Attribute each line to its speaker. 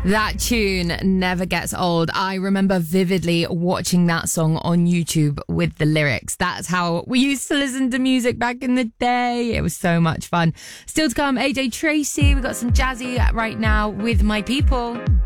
Speaker 1: That tune never gets old. I remember vividly watching that song on YouTube with the lyrics. That's how we used to listen to music back in the day. It was so much fun. Still to come, AJ Tracey. We've got some jazzy right now with My People.